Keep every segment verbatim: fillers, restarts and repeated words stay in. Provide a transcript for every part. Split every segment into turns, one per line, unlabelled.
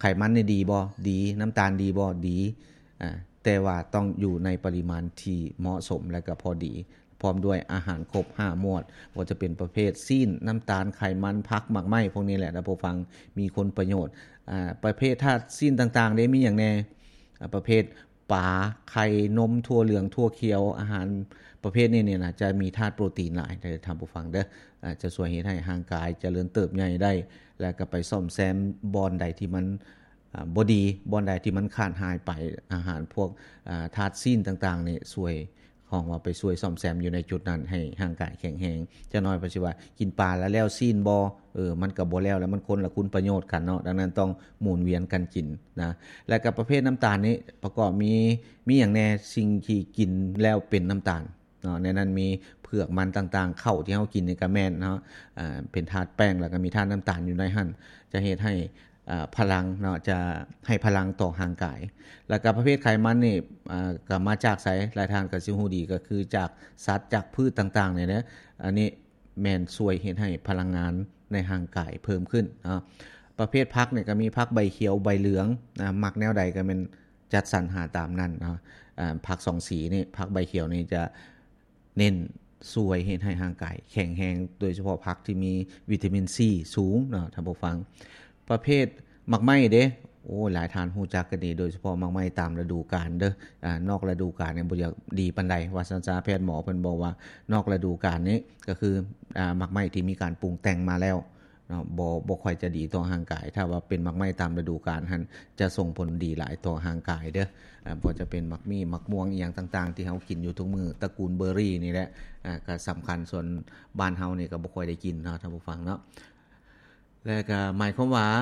มันนี่ดีบ่ดีน้ำตาลดีบ่ดีอ่าแต่ว่าต้องอยู่ในปริมาณที่เหมาะสมและก็พอดีพร้อมด้วยอาหารครบห้าหมวดบ่จะเป็นประเภทซีนน้ำตาลไขมันผักหมักไหม้พวกนี้แหละท่านผู้ฟังมีคุณประโยชน์อ่าประเภทธาตุซีนต่างๆได้มีหยังแน่อ่าประเภทปลาไข่นมถั่วเหลืองถั่วเขียวอาหารประเภทนี้เนี่ยนะจะมีธาตุโปรตีนหลายเด้อท่านผู้ฟังเด้ออ่าจะช่วยเฮ็ดให้ร่างกายเจริญเติบใหญ่ได้แล้วก็ไปซ่อมแซมบอนใดที่มันอ่าบ่ดีบอนใดที่มันขาดหายไปอาหารพวกอ่าธาตุซีนต่างๆนี่ช่วยของว่าไปช่วยซ่อมแซมอยู่ในจุดนั้นให้ร่างกายแข็งแรงจะน้อยเพราะว่ากินปลาแล้วแล้วซีนบ่เออมันก็บ่แล้วแล้วมันคนละคุณประโยชน์กันเนาะดังนั้นต้องหมุนเวียนกันกินนะและก็ประเภทน้ำตาลนี้ประกอบมีมีหยังแน่สิ่งที่กินแล้วเป็นน้ำตาลเนาะในนั้นมีเผือกมันต่างๆข้าวที่เฮากินนี่ก็แม่นเนาะอ่าเป็นธาตุแป้งแล้วก็มีธาตุน้ำตาลอยู่ในหั่นจะเฮ็ดให้อ่าพลังเนาะจะให้พลังต่อร่างกายแล้วก็ประเภทไขมันนี่อ่าก็มาจากไสหลายท่านก็สิฮู้ดีก็คือจากสัตว์จากพืชต่างๆนี่แหละอันนี้แม่นช่วยเฮ็ดให้พลังงานในร่างกายเพิ่มขึ้นเนาะประเภทผักนี่ก็มีผักใบเขียวใบเหลืองนะมักแนวใดก็แม่นจัดสรรหาตามนั้นเนาะอ่าผักสองสีนี่ผักใบเขียวนี่จะเน้นช่วยเฮ็ดให้ร่างกายแข็งแรงโดยเฉพาะผักที่มีวิตามินซีสูงเนาะท่านผู้ฟังประเภทหมักไหม้เด้โอ้หลายท่านฮู้จักกันดีโดยเฉพาะหมักไหม้ตามฤดูกาลเด้ออ่านอกฤดูกาลเนี่ยบ่อยากดีปานใดว่าสัญชาแพทย์หมอเพิ่นบอกว่านอกฤดูกาลนี้ก็คืออ่าหมักไหม้ที่มีการปรุงแต่งมาแล้วเนาะบ่บ่ค่อยจะดีต่อร่างกายถ้าว่าเป็นหมักไหม้ตามฤดูกาลหั่นจะส่งผลดีหลายต่อร่างกายเด้ออ่าบ่จะเป็นหมักมี่หมักม่วงอีหยังต่างๆที่เฮากินอยู่ทุกมื้อตระกูลเบอร์รี่นี่แหละอ่าก็สำคัญส่วนบ้านเฮานี่ก็บ่ค่อยได้กินเนาะท่านผู้ฟังเนาะแล้วก็หมายความว่า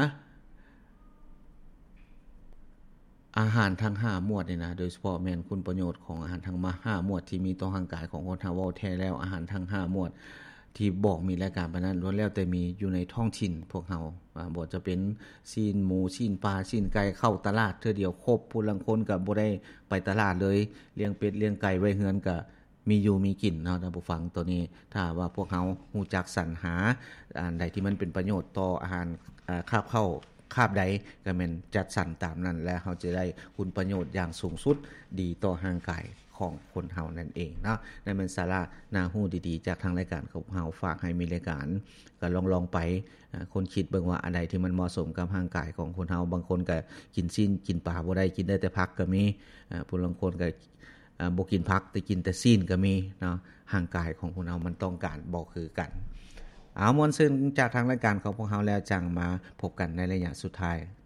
อาหารทั้งห้าหมวดนี่นะโดยเฉพาะแม่นคุณประโยชน์ของอาหารทั้งมาห้าหมวดที่มีต่อร่างกายของคนเฮาเว้าแท้แล้วอาหารทั้งห้าหมวดที่บอกมีรายการปานนั้นล้วนแล้วแต่มีอยู่ในท้องถิ่นพวกเฮาอ่าบ่จะเป็นซีนหมูซีนปลาซีนไก่เข้าตลาดเทื่อเดียวครบผู้ลางคนก็บ่ได้ไปตลาดเลยเลี้ยงเป็ดเลี้ยงไก่ไว้เฮือนก็มีอยู่มีกินเนาะท่านผู้ฟังตัวนี้ถ้าว่าพวกเฮาฮู้จักสรรหาอันใดที่มันเป็นประโยชน์ต่ออาหารอ่าคาบเข้าคาบใดก็แม่นจัดสรรตามนั้นและเฮาจะได้คุณประโยชน์อย่างสูงสุดดีต่อร่างกายของคนเฮานั่นเองเนาะนั่นเป็นสาระน่าฮู้ดีๆจากทางรายการของเฮาฝากให้มีรายการก็ลองๆไปคนคิดเบิ่งว่าอันใดที่มันเหมาะสมกับร่างกายของคนเฮาบางคนก็กินซีนกินปลาบ่ได้กินได้แต่ผักก็มีอ่าผู้ลางคนก็อ่าบ่กินผักแต่กินแต่ซีนก็มีเนาะร่างกายของคนเฮามันต้องการบ่คือกันเอามวลซึ้งจากทางรายการของพวกเฮาแล้วจังมาพบกันในระยะสุดท้าย